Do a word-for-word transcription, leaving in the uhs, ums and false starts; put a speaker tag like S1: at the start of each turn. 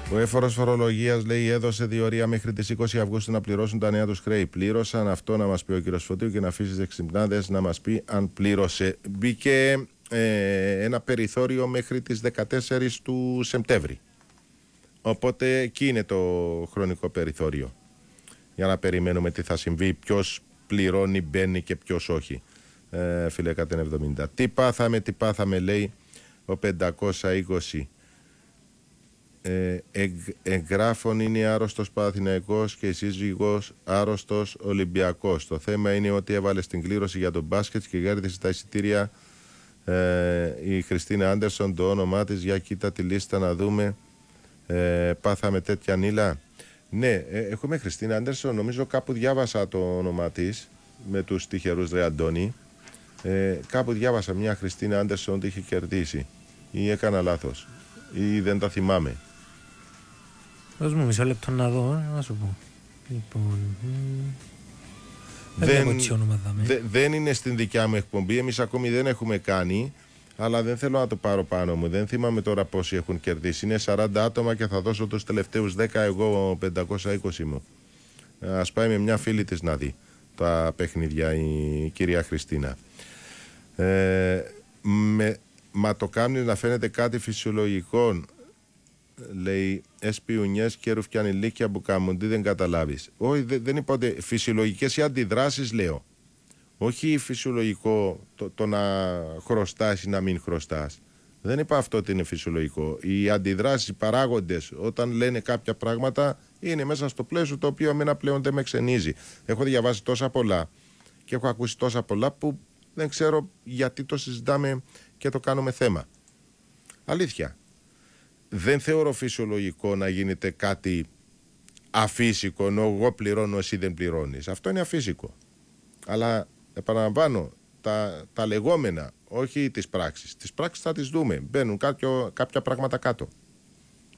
S1: Ο έφορος φορολογίας, λέει, έδωσε διορία μέχρι τις είκοσι Αυγούστου να πληρώσουν τα νέα τους χρέη. Πλήρωσαν, αυτό να μας πει ο κύριος Φωτίου και να αφήσει εξυπνάδες να μας πει αν πλήρωσε. Μπήκε ε, ένα περιθώριο μέχρι τις δεκατέσσερις του Σεπτέμβρη. Οπότε εκεί είναι το χρονικό περιθώριο. Για να περιμένουμε τι θα συμβεί, ποιος πληρώνει, μπαίνει και ποιος όχι. Ε, φίλε εκατόν εβδομήντα. Τι πάθαμε, τι πάθαμε, λέει ο πεντακόσια είκοσι. Ε, εγ, εγγράφων είναι άρρωστος Παναθηναϊκός και η σύζυγος άρρωστος Ολυμπιακός. Το θέμα είναι ότι έβαλε στην κλήρωση για τον μπάσκετ και κέρδισε τα εισιτήρια ε, η Χριστίνα Άντερσον, το όνομά της. Για κοίτα τη λίστα να δούμε. Ε, πάθαμε τέτοια νύλα. Ναι, ε, έχουμε Χριστίνα Άντερσον, νομίζω κάπου διάβασα το όνομά της με τους τυχερούς ρε Αντώνη. Ε, κάπου διάβασα μια Χριστίνα Άντερσον ότι είχε κερδίσει ή έκανα λάθος ή δεν τα θυμάμαι.
S2: Δώσ' μου μισό λεπτό να δω, να σου πω. Λοιπόν,
S1: δεν, δε, δεν είναι στην δικιά μου εκπομπή, εμείς ακόμη δεν έχουμε κάνει, αλλά δεν θέλω να το πάρω πάνω μου. Δεν θυμάμαι τώρα πόσοι έχουν κερδίσει. Είναι σαράντα άτομα και θα δώσω τους τελευταίους δέκα, εγώ πεντακόσια είκοσι μου. Ας πάει με μια φίλη της να δει τα παιχνίδια η κυρία Χριστίνα. Ε, με, μα το κάνει να φαίνεται κάτι φυσιολογικό, λέει, εσπιουνιές και ρουφιανιλίκια που κάνουν, τι δεν καταλάβεις. Όχι, δεν, δεν είπα ότι φυσιολογικές οι αντιδράσεις, λέω. Όχι φυσιολογικό το, το να χρωστάς ή να μην χρωστάς. Δεν είπα αυτό ότι είναι φυσιολογικό. Οι αντιδράσεις, οι παράγοντες όταν λένε κάποια πράγματα είναι μέσα στο πλαίσιο το οποίο εμένα πλέον δεν με ξενίζει. Έχω διαβάσει τόσα πολλά και έχω ακούσει τόσα πολλά που δεν ξέρω γιατί το συζητάμε και το κάνουμε θέμα. Αλήθεια. Δεν θεωρώ φυσιολογικό να γίνεται κάτι αφύσικο, ενώ εγώ πληρώνω, εσύ δεν πληρώνεις. Αυτό είναι αφύσικο. Αλλά επαναλαμβάνω, τα, τα λεγόμενα, όχι τις πράξεις. Τις πράξεις θα τις δούμε. Μπαίνουν κάποιο, κάποια πράγματα κάτω.